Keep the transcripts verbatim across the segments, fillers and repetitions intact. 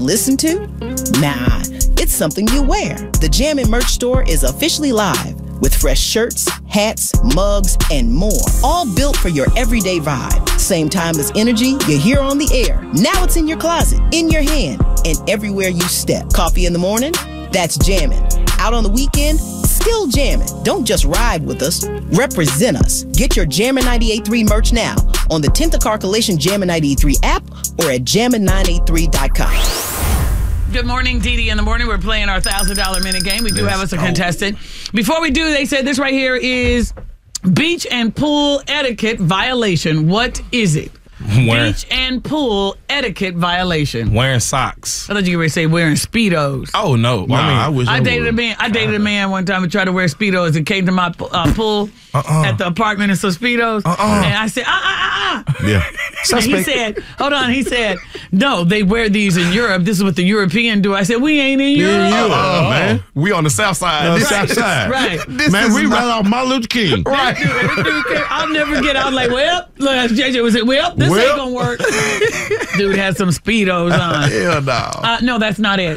listen to? Nah, it's something you wear. The Jammin' merch store is officially live with fresh shirts, hats, mugs, and more. All built for your everyday vibe. Same timeless energy you hear on the air. Now it's in your closet, in your hand, and everywhere you step. Coffee in the morning? That's Jammin'. Out on the weekend? Still jammin'. Don't just ride with us. Represent us. Get your Jammin' ninety-eight point three merch now on the tenth Car Coalition Jammin' ninety-eight point three app or at jammin nine eight three dot com. Good morning, Dee Dee. In the morning, we're playing our one thousand dollars minute game. We do have us a contestant. Before we do, they said this right here is beach and pool etiquette violation. What is it? Wearing, beach and pool etiquette violation. Wearing socks. I thought you were going to say wearing Speedos. Oh, no. Nah, I mean, I wish I, I dated would. a man. I dated a man one time and tried to wear Speedos and came to my uh, pool Uh-uh. at the apartment in some Speedos. Uh-uh. And I said, ah, ah, ah, ah. Yeah. And he said, hold on. He said, no, they wear these in Europe. This is what the European do. I said, we ain't in Europe. Yeah, you Uh-uh. are, man. We on the south side. On the This- south side. Right. This Man, is we not- right off Martin Luther King. Right. Dude, this dude came- I'll never get out. I'm like, well, look, J J was like, well, this Well. ain't gonna work. Dude had some Speedos on. Hell no. Uh, no, that's not it.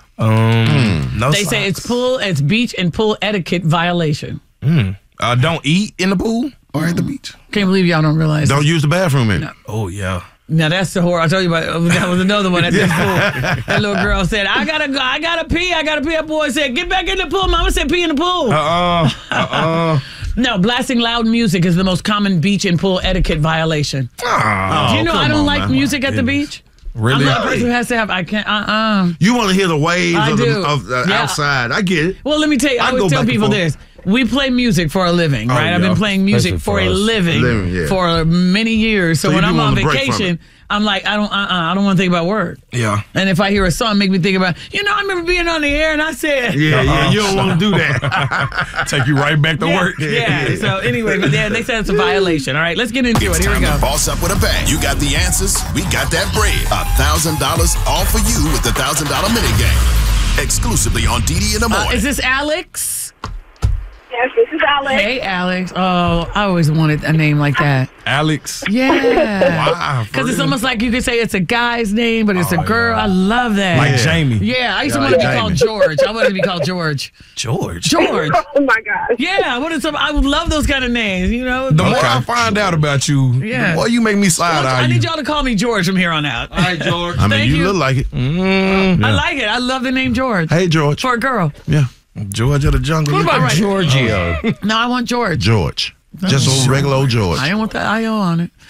Um, no They socks. say it's pool, it's beach and pool etiquette violation. Uh, don't eat in the pool or at the beach. Can't believe y'all don't realize. Don't use the bathroom in it. Oh, yeah. Now that's the horror. I told you about. That was another one at this pool. That little girl said, "I gotta go. I gotta pee. I gotta pee." That boy said, "Get back in the pool." Mama said, "Pee in the pool." Uh-uh. Uh-uh. No, blasting loud music is the most common beach and pool etiquette violation. Oh, Do you know come I don't on, like man. music at the beach? really? I'm not a person who has to have. I can't. Uh uh You want to hear the waves I of do. the, of the Yeah. outside. I get it. Well, let me tell you. I, I always go tell back and people forth. this. We play music for a living, right? Oh, I've been yeah. playing music Especially for, for a us. living, Living, yeah. for many years. So, So when you I'm do on want a break from vacation, it. I'm like, I don't, uh, uh I don't want to think about work. Yeah. And if I hear a song, make me think about, you know, I remember being on the air and I said, Yeah, yeah. Uh-uh. You don't want to do that. Take you right back to yeah, work. yeah. So anyway, but yeah, they said it's a violation. All right, let's get into It's it. Here we time go. to boss up with a bang. You got the answers. We got that bread. A thousand dollars all for you with the thousand dollar minute game. Exclusively on Dee Dee in the Uh, morning. is this Alex? Yes, this is Alex. Hey, Alex. Oh, I always wanted a name like that. Alex. Yeah. Wow. Because it's almost like you could say it's a guy's name, but it's a girl. I love that. Like Yeah. Jamie. Yeah, I used to Yeah, want to like be called Jamie. George. I wanted to be called George. George. George. Oh my gosh. Yeah, I wanted some. I would love those kind of names. You know. The more Okay. I find out about you, Yeah. the more you make me side I eye need you. y'all to call me George from here on out. All right, George. I mean, Thank you, you. look like it. Mm, I like it. I love the name George. Hey, George. For a girl. Yeah. George of the jungle. What about Giorgio? No, I want George. George. Just old regular old George. I don't want that I O on it.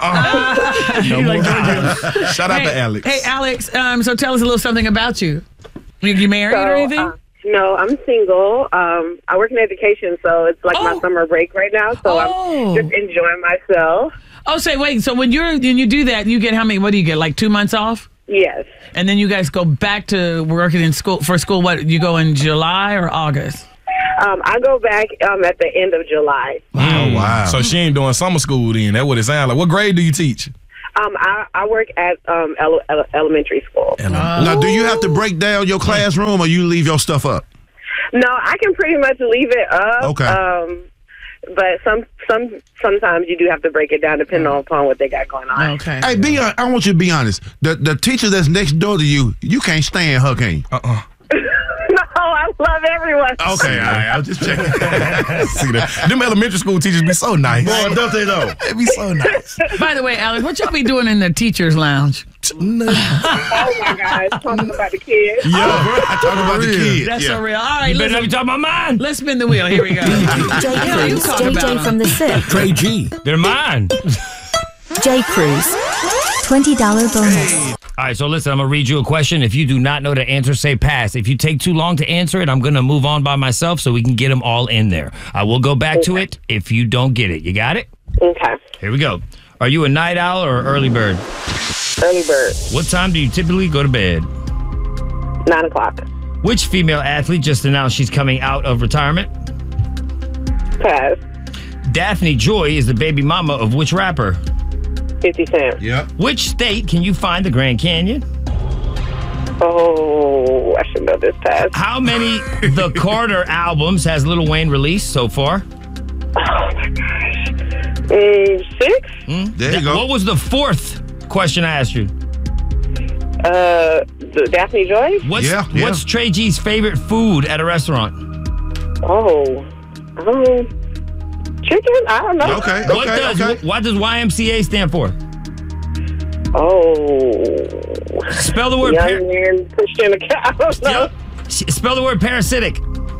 Uh-uh. You like George. Shout out hey, to Alex. Hey, Alex. Um, so tell us a little something about you. You, you married or anything? uh, no, I'm single. Um, I work in education, so it's like Oh. my summer break right now. So Oh. I'm just enjoying myself. Oh, say wait. So when you're when you do that, you get how many? What do you get? Like two months off, Yes. and then you guys go back to working in school for school. What you go in July or August? Um, I go back um, at the end of July. Oh, wow. So she ain't doing summer school then. That's what it sounds like. What grade do you teach? Um, I, I work at um, ele- ele- elementary school. Now, do you have to break down your classroom or you leave your stuff up? No, I can pretty much leave it up. Okay. Um, but some some sometimes you do have to break it down depending upon what they got going on. Okay. Hey, be hon- I want you to be honest. The the teacher that's next door to you, you can't stand her, can you? Uh-uh. No, I love everyone. Okay, all right. I was just checking. See that? Them elementary school teachers be so nice. Boy, don't they know? They be so nice. By the way, Alex, what y'all be doing in the teachers' lounge? Oh my gosh, talking about the kids. Yeah, I talk about the kids. That's yeah. so real. All right, You better let's, not be talking about mine. let's spin the wheel. Here we go. J. Yeah, you Cruz, talk J about J them. from the SIP. Trey G. They're mine. J. Cruz, twenty dollars bonus. All right, so listen, I'm going to read you a question. If you do not know the answer, say pass. If you take too long to answer it, I'm going to move on by myself so we can get them all in there. I will go back to it if you don't get it. You got it? Okay. Here we go. Are you a night owl or early bird? Early bird, What time do you typically go to bed? nine o'clock. Which female athlete just announced she's coming out of retirement? Pass. Daphne Joy is the baby mama of which rapper? fifty Cent. Yep. Which state can you find the Grand Canyon? Oh, I should know this. Pass. How many The Carter albums has Lil Wayne released so far? Oh my gosh. Mm, six? There you go. What was the fourth question I asked you? Uh, the Daphne Joy? What's, Yeah, yeah. what's Trey G's favorite food at a restaurant? Oh, um, chicken? I don't know. Okay, What okay, does okay. what does Y M C A stand for? Oh, Spell the word young par- man pushed in a cat. I don't know. Yep. S- Spell the word parasitic.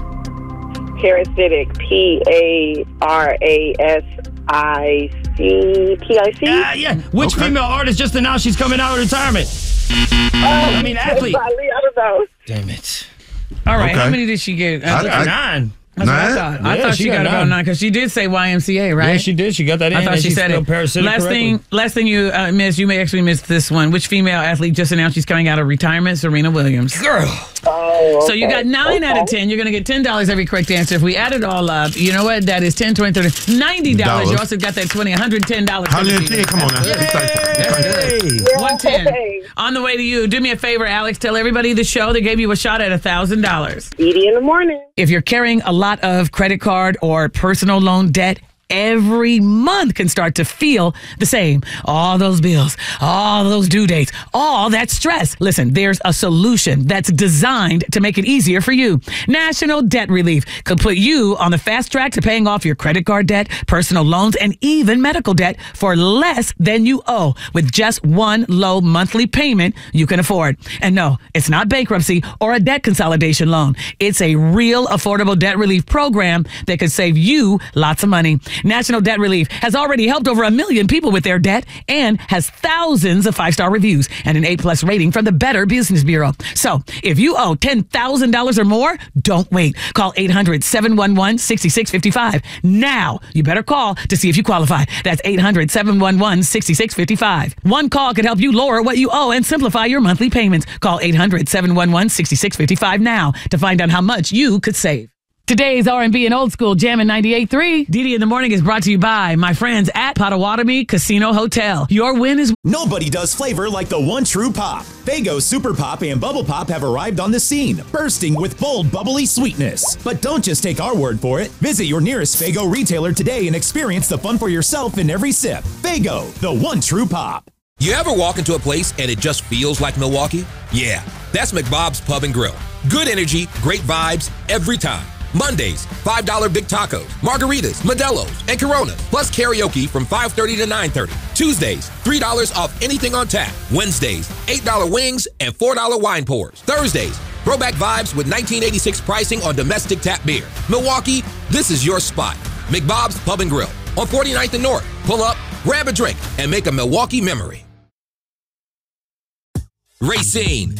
Parasitic. P A R A S I C. P I C? Ah, yeah. Which Okay. female artist just announced she's coming out of retirement? I mean, athlete. I don't know. Damn it. All right, Okay. how many did she get? I- I- Nine. That's what I Nine? thought. I Yeah, thought she she got got about nine. nine because she did say Y M C A, right? Yeah, she did. She got that in. I thought and she said spelled it. parasitic Last correctly. thing, last thing you uh, missed, you may actually miss this one. Which female athlete just announced she's coming out of retirement? Serena Williams. Girl. Oh, So you got nine out of ten. You're going to get ten dollars every correct answer. If we add it all up, you know what? That is ten, twenty, thirty, ninety dollars. You Dollars. also got that twenty, one hundred ten dollars. one hundred ten, come on now. Be thankful. Be thankful. Hey. one ten. Hey. On the way to you. Do me a favor, Alex. Tell everybody the show. They gave you a shot at one thousand dollars. Edie in the morning. If you're carrying a lot of credit card or personal loan debt, every month can start to feel the same. All those bills, all those due dates, all that stress. Listen, there's a solution that's designed to make it easier for you. National Debt Relief could put you on the fast track to paying off your credit card debt, personal loans, and even medical debt for less than you owe with just one low monthly payment you can afford. And no, it's not bankruptcy or a debt consolidation loan. It's a real affordable debt relief program that could save you lots of money. National Debt Relief has already helped over a million people with their debt and has thousands of five-star reviews and an A-plus rating from the Better Business Bureau. So if you owe ten thousand dollars or more, don't wait. Call eight hundred, seven one one, six six five five. Now, you better call to see if you qualify. That's eight hundred, seven one one, six six five five. One call could help you lower what you owe and simplify your monthly payments. Call eight hundred, seven one one, six six five five now to find out how much you could save. Today's R and B and Old School Jammin' ninety-eight point three. Didi in the Morning is brought to you by my friends at Potawatomi Casino Hotel. Your win is... Nobody does flavor like the one true pop. Faygo Super Pop and Bubble Pop have arrived on the scene, bursting with bold, bubbly sweetness. But don't just take our word for it. Visit your nearest Faygo retailer today and experience the fun for yourself in every sip. Faygo, the one true pop. You ever walk into a place and it just feels like Milwaukee? Yeah, that's McBob's Pub and Grill. Good energy, great vibes, every time. Mondays, five dollar big tacos, margaritas, Modelo's, and Coronas, plus karaoke from five thirty to nine thirty. Tuesdays, three dollars off anything on tap. Wednesdays, eight dollar wings and four dollar wine pours. Thursdays, throwback vibes with nineteen eighty-six pricing on domestic tap beer. Milwaukee, this is your spot. McBob's Pub and Grill on forty-ninth and North. Pull up, grab a drink, and make a Milwaukee memory. Racine,